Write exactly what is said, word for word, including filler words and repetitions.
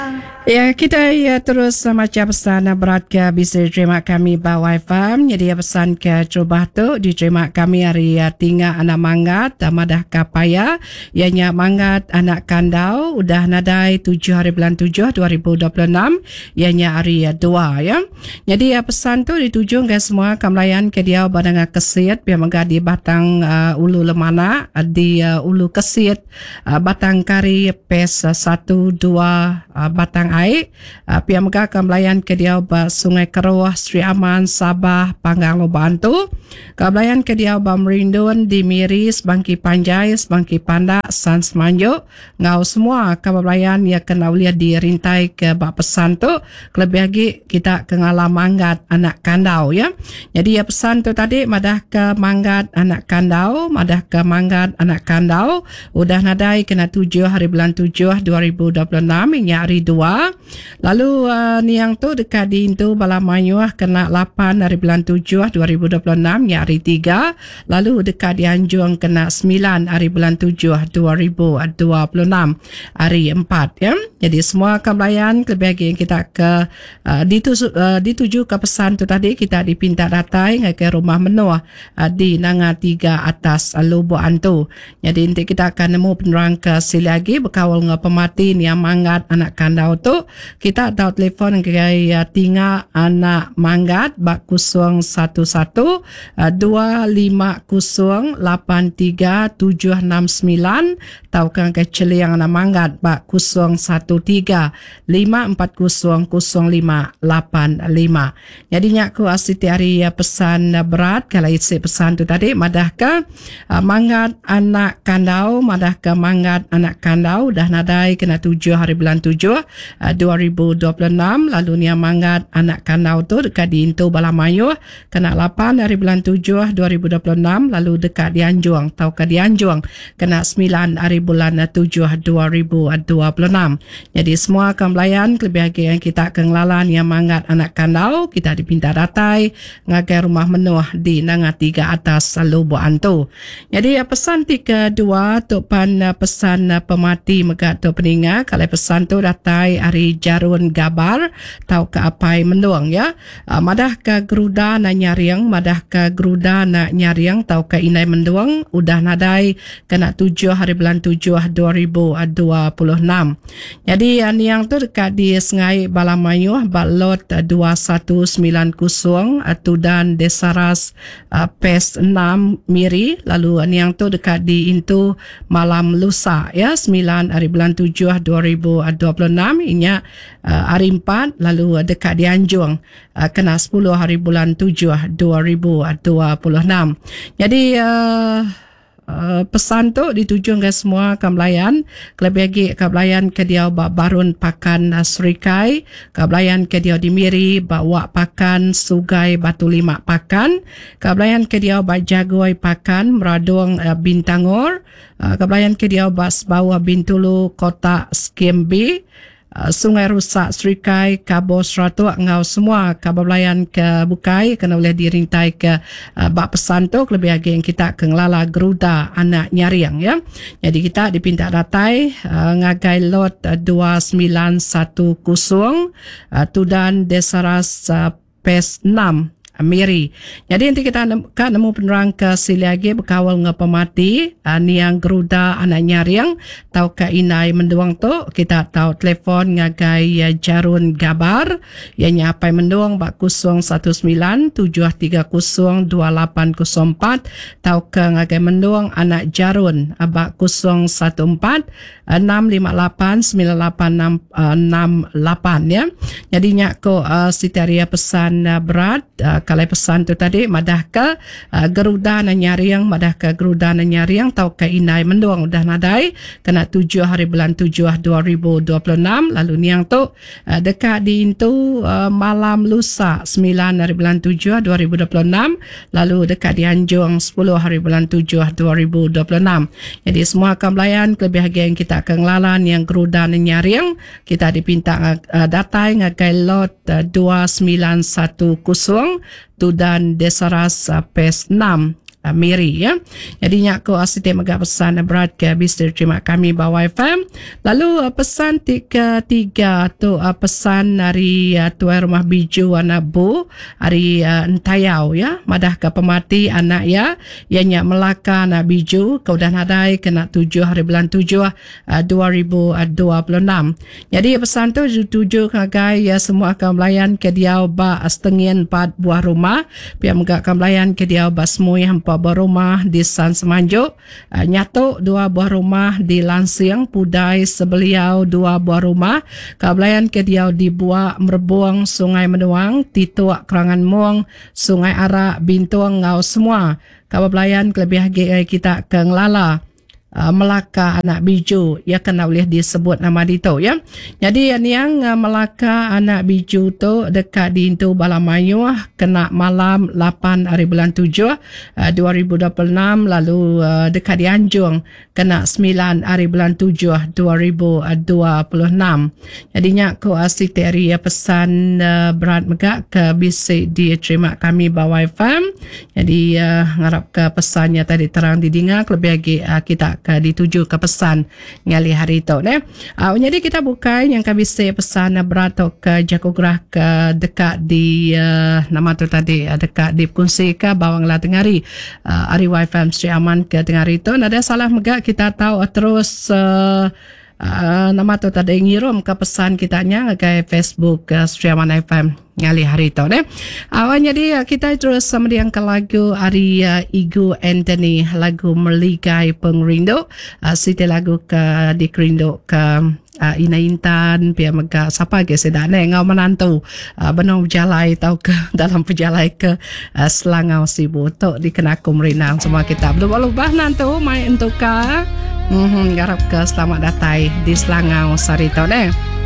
Ya, kita ya terus macam pesan berat ke bisa terima kami bawa F M. Jadi ya pesan ke Trubah tu diterima kami hari ya tinggal anak mangat madah kapaya. Ianya mangat anak kandau udah nadai tujuh hari bulan tujuh dua ribu dua puluh enam. Ianya hari ya dua ya. Jadi ya pesan tu dituju ke semua kamlayan ke dia badang kesit biar mengga di batang uh, ulu lemana di uh, ulu kesit uh, batang kari pes uh, satu dua uh, batang air uh, pihak megah kembelayan ke dia ba Sungai Keruah, Sri Aman, Sabah, Panggang Lobantu. Kembelayan ke dia ba Merindun, di Miris, Bangki Panjai, Bangki Panda, San Semanjuk. Ngau semua kembelayan ya kena uliah di rintai ke ba pesan tu. Lebih lagi kita kengalah manggat anak kandau ya. Jadi ya pesan tu tadi madah ke manggat anak kandau, madah ke manggat anak kandau. Udah nadai kena tujuh hari bulan tujuh dua ribu dua puluh enam ini hari dua. Lalu uh, ni yang tu dekat di itu Balamayuah kena lapan hari bulan tujuh dua ribu dua puluh enam ya hari tiga. Lalu dekat di Anjung kena sembilan hari bulan tujuh dua ribu dua puluh enam hari empat ya. Jadi semua kembalian lebih yang kita ke uh, dituju, uh, dituju ke pesan tu tadi kita dipinta datai ke rumah menua uh, di Nanga tiga atas uh, Lubuk Antu. Jadi nanti kita akan nemu penerang ke sili lagi berkawal dengan pemati yang mangat anak kandau tu. Kita tahu telefon gaya tinggal anak manggat bak kosong satu satu dua lima kosong lapan tiga tujuh enam sembilan tahu kan ke celiang anak manggat bak kosong satu tiga lima empat kosong kosong lima lapan lima. Jadi nyaku asiti hari pesan berat kalau isi pesan tu tadi madah ke uh, manggat anak kandau madah ke manggat anak kandau dah nadai kena tujuh hari bulan tujuh uh, dua ribu dua puluh enam. Lalu ni mangat anak kandau tu dekat di Intu Balamayuh kena lapan hari bulan tujuh dua ribu dua puluh enam. Lalu dekat di Anjuang tau ke di Anjuang kena sembilan hari bulan tujuh dua ribu dua puluh enam. Jadi semua kembelayan lebih lagi yang kita kenglalan yang mangat anak kandau kita dipinta datai ngagai rumah menuah di Nanga tiga atas Lubuk Antu. Jadi pesan tiga dua tu pan pesan pemati megat tu peninga kalau pesan tu datai hari Jarun Gabar tahu ke apai menduang ya. Uh, madah ke geruda na nyariang madah ke geruda na nyariang tahu ke inai menduang udah nadai kena tujuh hari bulan tujuh dua ribu dua puluh enam. Jadi uh, yang tu dekat di Sengai Balamayuh balot uh, dua satu sembilan kosong uh, Tudan Desaras uh, Pes enam Miri. Lalu uh, yang tu dekat di Intu Malam Lusa ya sembilan hari bulan tujuh dua ribu dua puluh enam inya uh, hari empat. Lalu uh, dekat di Anjung uh, kena sepuluh hari bulan tujuh dua ribu dua puluh enam. Jadi uh, Uh, pesan tu dituju ke semua kembelayan kelebih lagi kembelayan ke dia bak barun pakan uh, Serikai, kembelayan ke dia di Miri bak wak pakan Sugai Batu Lima pakan, kembelayan ke dia bak Jagoi pakan Meradung uh, Bintangor, uh, kembelayan ke dia bak Sebawa Bintulu Kota Skimbi, Uh, Sungai Rusak Serikai, Kabo Seratu ngau semua kabablayan ke bukai kena boleh dirintai ke uh, bak pesan tu lebih lagi yang kita kenglala geruda anak nyariang ya. Jadi kita dipinta datai uh, ngagai lot uh, dua sembilan satu kosong uh, Tudan Desaras uh, Pes enam Miri. Jadi nanti kita kan nemu penerang ke sili lagi berkawal dengan pemati uh, ni yang geruda anak nyariang tau ke inai menduang tu kita tahu telefon ngagai uh, Jarun Gabar ianya apai menduang bak kosong satu sembilan tujuh tiga kosong dua lapan kosong empat tau ke ngagai menduang anak Jarun uh, bak kosong satu empat enam lima lapan sembilan lapan enam lapan ya. Jadi nyak ko uh, sitaria pesan uh, berat uh, kalau pesan tu tadi madah ke uh, geruda na nyariang madah ke geruda na nyariang tau ke inai menduang udah nadai kena tujuh hari bulan tujuh dua ribu dua puluh enam. Lalu niang tu uh, dekat di Intu uh, Malam Lusa sembilan hari bulan tujuh dua ribu dua puluh enam. Lalu dekat di Anjung sepuluh hari bulan tujuh dua ribu dua puluh enam. Jadi semua kembelayan lebih lagi yang kita akan lalan yang geruda na nyariang kita dipinta uh, datai ngagai lot uh, dua sembilan satu kosong Tudan Desaras uh, Pes enam uh, Mary ya. Jadi nyak ko asite megak pesan uh, berat ke bisir terima kami bawah F M. Lalu uh, pesan tiga tiga tu uh, pesan dari uh, tuan rumah biju anak bu hari uh, entayau ya. Madah ke pemati anak ya. Ianya Melaka anak biju kau dan hadai kena tujuh hari bulan tujuh uh, dua ribu dua puluh enam. Jadi pesan tu tujuh kagai ya semua akan melayan ke dia ba setengin empat buah rumah. Pihak megak akan melayan ke dia ba semua empat buah rumah di San Semanjuk. Uh, Nyatuk dua buah rumah di Lansing, Pudai Sebeliau dua buah rumah. Kabelayan ke dia di Buak, Merbuang, Sungai Menuang, Tituak, Kerangan Muang, Sungai Arak, Bintuang, Ngau semua. Kabelayan kelebih kita ke Ngelala. Uh, Melaka anak biju ya kena boleh disebut nama dito ya. Jadi yang, yang uh, Melaka anak biju tu dekat di Intu Balamayu kena malam lapan hari bulan tujuh uh, dua ribu dua puluh enam. Lalu uh, dekat di Anjung kena sembilan hari bulan tujuh dua ribu dua puluh enam. Jadinya ko asiteri ya pesan uh, berat megak ke bisik di terima kami bawah F M. Jadi uh, ngarap ke pesannya tadi terang didengar lebih lagi uh, kita ke dituju ke pesan ngali hari itu ne. Uh, jadi kita buka yang kami say pesan uh, berat ke Jakograh ke dekat di uh, nama tu tadi uh, dekat di Kunsi ke bawang lah tengari uh, Ari Y F M Sri Aman ke tengari itu nada salah megak kita tahu uh, terus uh, Uh, nama tu tadi ngirim ke pesan kitanya ke Facebook uh, Sri Aman F M ngali hari itu ne. Awan jadi uh, kita terus semediang ke lagu Ari uh, Igu Anthony lagu Meligai Pengrindu. Uh, Siti lagu ke di Kerindu ke uh, Ina Intan pia mega siapa ke sedane ngau menantu uh, benong berjalai tau ke dalam perjalai ke uh, Selangau Sibu tu dikenaku merinang semua kita belum lupa nantu mai untuk ka. Hmm, garap ke selamat datang di Selangau Sarito ne.